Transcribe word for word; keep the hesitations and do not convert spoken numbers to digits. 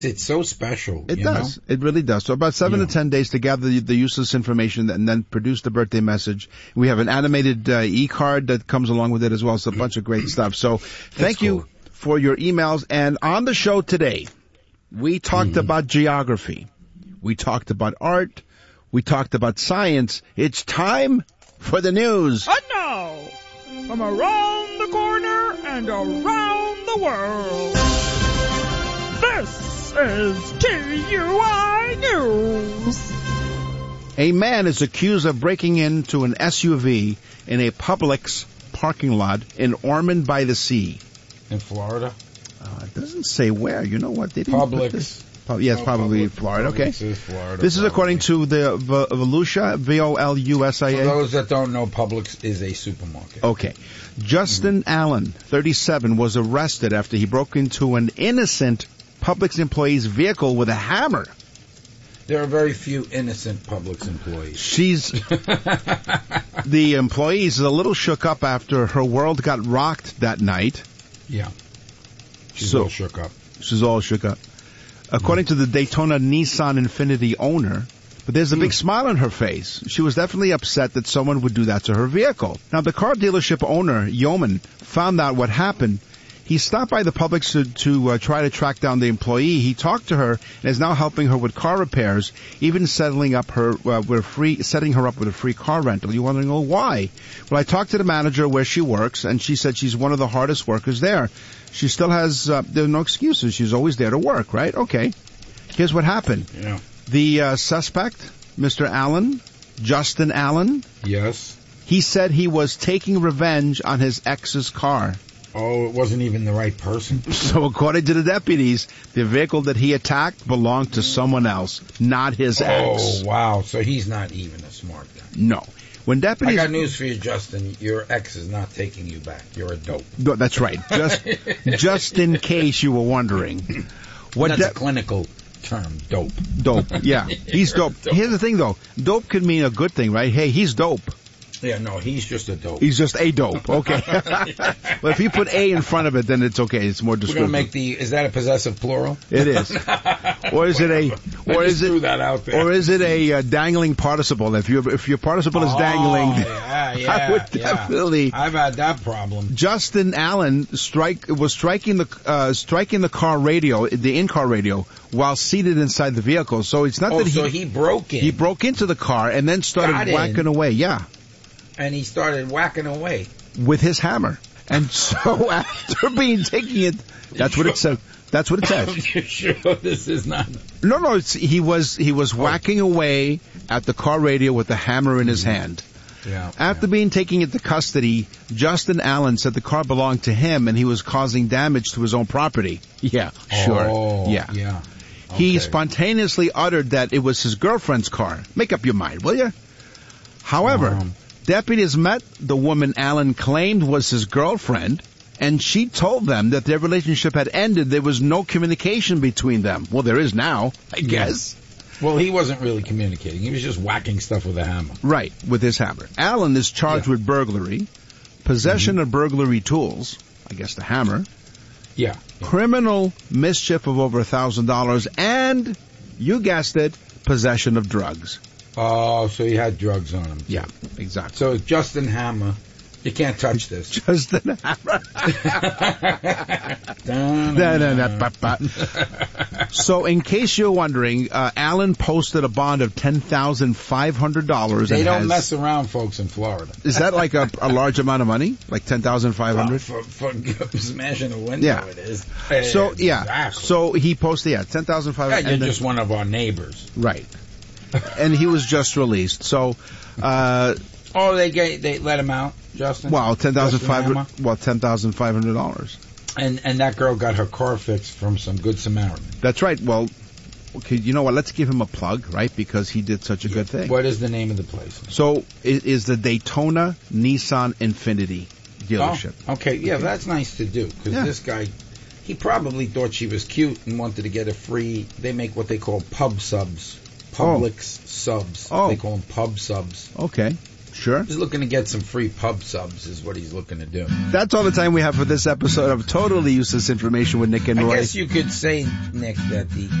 It's so special. It you does. know? It really does. So about seven Yeah. to ten days to gather the, the useless information and then produce the birthday message. We have an animated uh, e-card that comes along with it as well. It's a bunch of great stuff. So thank cool. you for your emails. And on the show today, we talked Mm-hmm. about geography. We talked about art. We talked about science. It's time for the news. And now, from around the corner and around the world, this is T U I News. A man is accused of breaking into an S U V in a Publix parking lot in Ormond by the Sea. In Florida? Uh, it doesn't say where. You know what? They didn't put Publix. this. Pub- yes, Oh, probably Publix. Florida. Okay. Publix is Florida, This is probably. according to the v- Volusia, V O L U S I For A. those that don't know, Publix is a supermarket. Okay. Justin Allen, thirty-seven, was arrested after he broke into an innocent Publix employee's vehicle with a hammer. There are very few innocent Publix employees. She's the employee is a little shook up after her world got rocked that night. Yeah. She's So- all shook up. She's all shook up. According to the Daytona Nissan Infiniti owner, but there's a big smile on her face. She was definitely upset that someone would do that to her vehicle. Now, the car dealership owner, Yeoman, found out what happened. He stopped by the Publix to, to uh, try to track down the employee. He talked to her and is now helping her with car repairs, even settling up her uh, with a free, setting her up with a free car rental. You're wondering, oh, why? Well, I talked to the manager where she works, and she said she's one of the hardest workers there. She still has, uh, there are no excuses. She's always there to work, right? Okay. Here's what happened. Yeah. The uh, suspect, Mister Allen, Justin Allen, Yes. he said he was taking revenge on his ex's car. Oh, it wasn't even the right person. So according to the deputies, the vehicle that he attacked belonged to someone else, not his ex. Oh, wow. So he's not even a smart guy. No. When I deputies... got news for you, Justin. Your ex is not taking you back. You're a dope. No, that's right. Just, just in case you were wondering. What That's de- a clinical term, dope. Dope. Yeah. He's dope. Here's the thing, though. Dope could mean a good thing, right? Hey, he's dope. Yeah, no, he's just a dope. He's just a dope. Okay. Well, if you put a in front of it, then it's okay. It's more We're descriptive. going to make the, is that a possessive plural? It is. Or is it a, or I is just it, threw that out there. or is it a uh, dangling participle? If your if your participle is dangling, Oh, yeah, yeah, I would yeah. definitely. I've had that problem. Justin Allen strike was striking the uh, striking the car radio, the in-car radio, while seated inside the vehicle. So it's not Oh, that he so he broke in. he broke into the car and then started Got in. whacking away. Yeah, and he started whacking away. with his hammer. And so after being taking it, that's what it says. That's what it says. You're sure this is not? No, no, it's, he was he was whacking away at the car radio with the hammer in his hand. Yeah. After being taken into custody, Justin Allen said the car belonged to him and he was causing damage to his own property. Yeah, sure. Oh, yeah. yeah. He Okay. spontaneously uttered that it was his girlfriend's car. Make up your mind, will you? However, Um. deputies met the woman Allen claimed was his girlfriend, and she told them that their relationship had ended. There was no communication between them. Well, there is now, I guess. Well, he wasn't really communicating. He was just whacking stuff with a hammer. Right, with his hammer. Allen is charged Yeah. with burglary, possession of burglary tools, I guess the hammer, Yeah. yeah. criminal mischief of over a thousand dollars, and, you guessed it, possession of drugs. Oh, so he had drugs on him. Yeah, exactly. So Justin Hammer, you can't touch this. Just the hammer. Da, da, da, ba, ba. So, in case you're wondering, uh, Allen posted a bond of ten thousand five hundred dollars. They and don't has, mess around, folks, in Florida. Is that like a, a large amount of money? Like ten thousand five Well, hundred? for, for smashing a window, Yeah. it is. So, yeah. Exactly. So, he posted, yeah, ten thousand five Yeah, hundred. you're and then- just one of our neighbors. Right. And he was just released. So, uh, Oh, they get, they let him out, Justin? well, ten thousand five Justin hundred. Well, ten thousand five hundred dollars. And and that girl got her car fixed from some good Samaritan. That's right. Well, okay, you know what? Let's give him a plug, right? Because he did such a good thing. What is the name of the place? So, it is the Daytona Nissan Infiniti dealership. Oh, okay, yeah, that's nice to do because Yeah. this guy, he probably thought she was cute and wanted to get a free. They make what they call pub subs, Publix subs. Oh. They call them pub subs. Okay. Sure. He's looking to get some free pub subs is what he's looking to do. That's all the time we have for this episode of Totally Useless Information with Nick and Roy. I guess you could say, Nick, that the